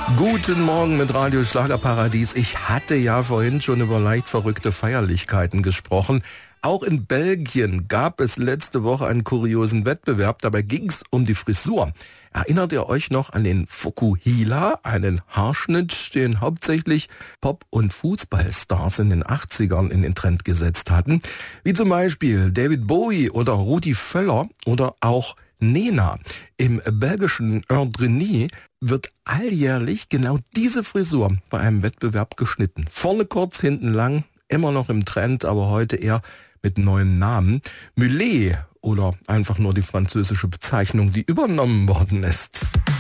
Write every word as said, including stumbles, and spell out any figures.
Guten Morgen mit Radio Schlagerparadies. Ich hatte ja vorhin schon über leicht verrückte Feierlichkeiten gesprochen. Auch in Belgien gab es letzte Woche einen kuriosen Wettbewerb. Dabei ging es um die Frisur. Erinnert ihr euch noch an den Fukuhila, einen Haarschnitt, den hauptsächlich Pop- und Fußballstars in den achtzigern in den Trend gesetzt hatten? Wie zum Beispiel David Bowie oder Rudi Völler oder auch Nena. Im belgischen Erdreny wird alljährlich genau diese Frisur bei einem Wettbewerb geschnitten. Vorne kurz, hinten lang, immer noch im Trend, aber heute eher mit neuem Namen. Mulet oder einfach nur die französische Bezeichnung, die übernommen worden ist.